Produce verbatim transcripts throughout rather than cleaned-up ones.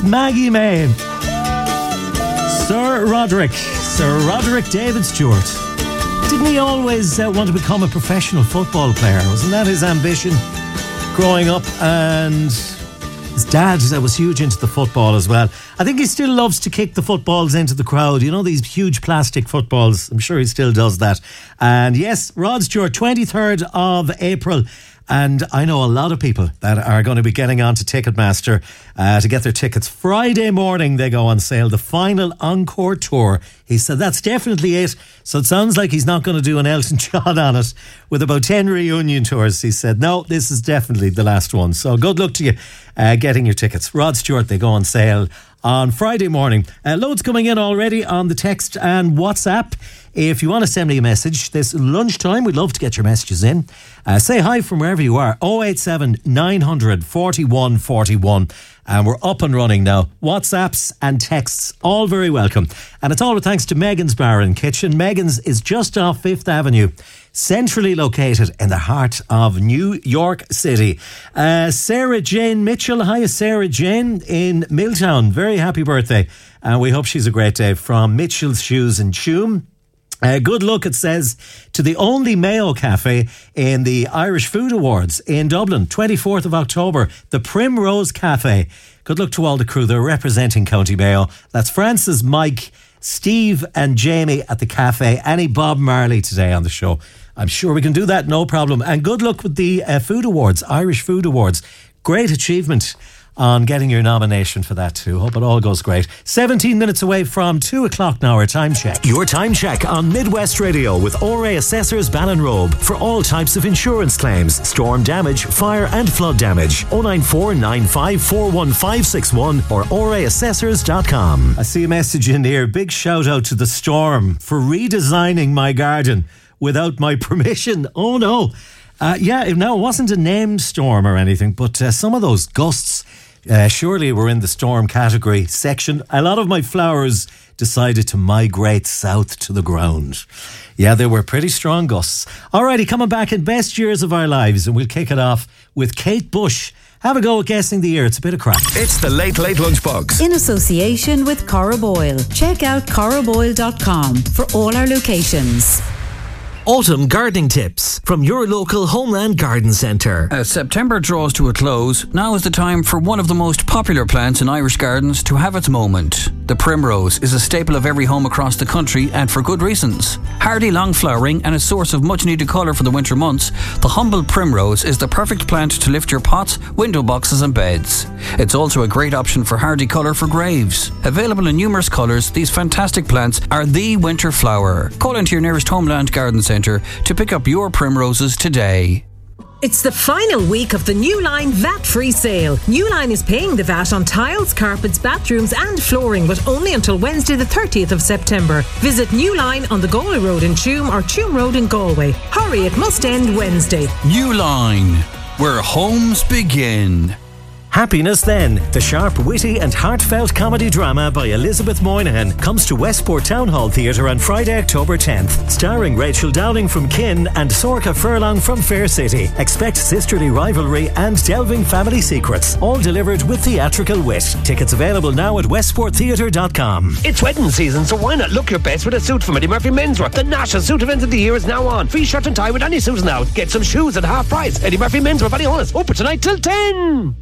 It's Maggie May. Sir Roderick. Sir Roderick David Stewart. Didn't he always uh, want to become a professional football player? Wasn't that his ambition growing up? And his dad uh, was huge into the football as well. I think he still loves to kick the footballs into the crowd. You know, these huge plastic footballs. I'm sure he still does that. And yes, Rod Stewart, twenty-third of April. And I know a lot of people that are going to be getting on to Ticketmaster uh, to get their tickets. Friday morning they go on sale, the final Encore Tour. He said that's definitely it. So it sounds like he's not going to do an Elton John on it with about ten reunion tours. He said, no, this is definitely the last one. So good luck to you uh, getting your tickets. Rod Stewart, they go on sale on Friday morning. Uh, loads coming in already on the text and WhatsApp. If you want to send me a message this lunchtime, we'd love to get your messages in. Uh, say hi from wherever you are. oh eight seven, nine hundred, forty-one forty-one. And we're up and running now. WhatsApps and texts, all very welcome. And it's all with thanks to Megan's Bar and Kitchen. Megan's is just off Fifth Avenue, centrally located in the heart of New York City. Uh, Sarah Jane Mitchell. Hi, Sarah Jane in Milltown. Very happy birthday. And uh, we hope she's a great day from Mitchell's Shoes and Tuam. Uh, good luck, it says, to the only Mayo Cafe in the Irish Food Awards in Dublin, twenty-fourth of October, the Primrose Cafe. Good luck to all the crew. They're representing County Mayo. That's Francis, Mike, Steve and Jamie at the cafe. Any Bob Marley today on the show. I'm sure we can do that, no problem. And good luck with the uh, Food Awards, Irish Food Awards. Great achievement on getting your nomination for that too. Hope it all goes great. seventeen minutes away from two o'clock now, our time check. Your time check on Midwest Radio with O R A Assessors Ballinrobe for all types of insurance claims, storm damage, fire and flood damage. oh nine four, nine five four, one five six one or o r a assessors dot com. I see a message in here. Big shout out to the Storm for redesigning my garden without my permission. Oh no. Uh, yeah, now it wasn't a named storm or anything, but uh, some of those gusts uh, surely were in the storm category section. A lot of my flowers decided to migrate south to the ground. Yeah, they were pretty strong gusts. Alrighty, coming back in Best Years of Our Lives, and we'll kick it off with Kate Bush. Have a go at guessing the year. It's a bit of crack. It's the Late Late Lunchbox. In association with Cora Boyle. Check out cora boyle dot com for all our locations. Autumn gardening tips from your local Homeland Garden Centre. As September draws to a close, now is the time for one of the most popular plants in Irish gardens to have its moment. The primrose is a staple of every home across the country, and for good reasons. Hardy, long flowering and a source of much needed colour for the winter months, the humble primrose is the perfect plant to lift your pots, window boxes and beds. It's also a great option for hardy colour for graves. Available in numerous colours, these fantastic plants are the winter flower. Call into your nearest Homeland Garden Centre to pick up your primroses today. It's the final week of the Newline V A T-free sale. Newline is paying the V A T on tiles, carpets, bathrooms and flooring, but only until Wednesday the thirtieth of September. Visit Newline on the Galway Road in Tuam or Tuam Road in Galway. Hurry, it must end Wednesday. Newline, where homes begin. Happiness Then, the sharp, witty and heartfelt comedy drama by Elizabeth Moynihan, comes to Westport Town Hall Theatre on Friday, October tenth. Starring Rachel Dowling from Kin and Sorcha Furlong from Fair City. Expect sisterly rivalry and delving family secrets, all delivered with theatrical wit. Tickets available now at westport theatre dot com. It's wedding season, so why not look your best with a suit from Eddie Murphy Menswear? The national suit event of the year is now on. Free shirt and tie with any suits now. Get some shoes at half price. Eddie Murphy Menswear, Ballyhonus, open tonight till ten.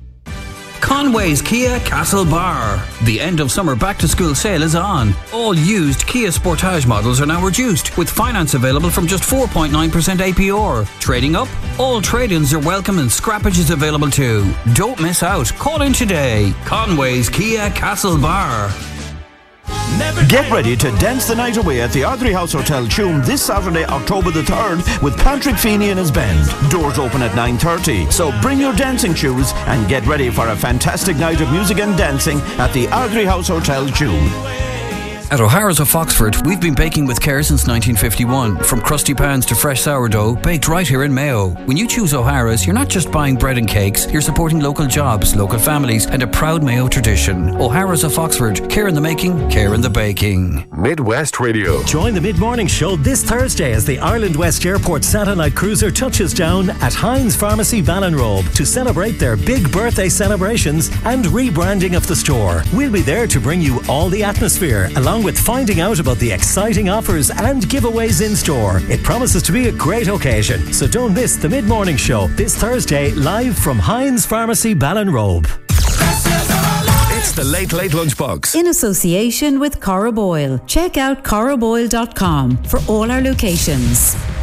Conway's Kia Castlebar. The end of summer back to school sale is on. All used Kia Sportage models are now reduced, with finance available from just four point nine percent A P R. Trading up? All trade-ins are welcome and scrappage is available too. Don't miss out. Call in today. Conway's Kia Castlebar. Get ready to dance the night away at the Ardrey House Hotel Tuam this Saturday, October the third, with Patrick Feeney and his band. Doors open at nine thirty, so bring your dancing shoes and get ready for a fantastic night of music and dancing at the Ardrey House Hotel Tuam. At O'Hara's of Foxford, we've been baking with care since nineteen fifty-one. From crusty pans to fresh sourdough, baked right here in Mayo. When you choose O'Hara's, you're not just buying bread and cakes, you're supporting local jobs, local families, and a proud Mayo tradition. O'Hara's of Foxford. Care in the making, care in the baking. Midwest Radio. Join the mid-morning show this Thursday as the Ireland West Airport Satellite Cruiser touches down at Heinz Pharmacy Ballinrobe to celebrate their big birthday celebrations and rebranding of the store. We'll be there to bring you all the atmosphere, along with finding out about the exciting offers and giveaways in store. It promises to be a great occasion, so don't miss the mid-morning show this Thursday, live from Heinz Pharmacy Ballinrobe. It's the Late Late Lunchbox. In association with Cora Boyle. Check out cora boyle dot com for all our locations.